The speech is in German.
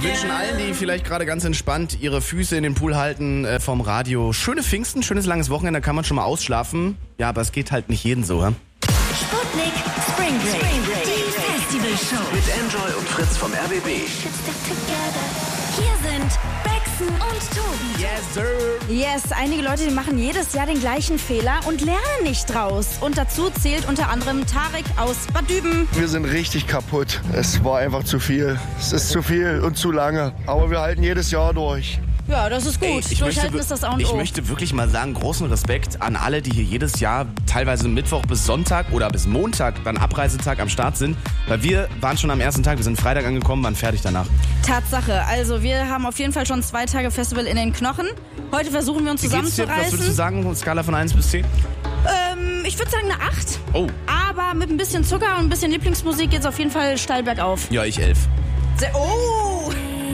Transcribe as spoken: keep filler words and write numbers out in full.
wünschen allen, die vielleicht gerade ganz entspannt ihre Füße in den Pool halten, äh, vom Radio, schöne Pfingsten, schönes langes Wochenende, da kann man schon mal ausschlafen. Ja, aber es geht halt nicht jeden so, hä? Sputnik Spring Break, Spring Break. Die Festivalshow. Mit Enjoy und Fritz vom R B B. Hier sind Braxton und Tobi. Yes, sir. Yes, einige Leute, die machen jedes Jahr den gleichen Fehler und lernen nicht draus. Und dazu zählt unter anderem Tarek aus Bad Düben. Wir sind richtig kaputt. Es war einfach zu viel. Es ist zu viel und zu lange. Aber wir halten jedes Jahr durch. Ja, das ist gut. Ey, ich Durchhalten möchte, ist das A und Ich O. möchte wirklich mal sagen, großen Respekt an alle, die hier jedes Jahr teilweise Mittwoch bis Sonntag oder bis Montag, dann Abreisetag am Start sind. Weil wir waren schon am ersten Tag, wir sind Freitag angekommen, waren fertig danach. Tatsache. Also wir haben auf jeden Fall schon zwei Tage Festival in den Knochen. Heute versuchen wir uns Wie geht's dir? Was würdest du zusammenzureißen. sagen, auf Skala von eins bis zehn? Ähm, ich würde sagen eine acht. Oh, Aber mit ein bisschen Zucker und ein bisschen Lieblingsmusik geht's auf jeden Fall steil bergauf. ja, ich elf. Sehr, oh,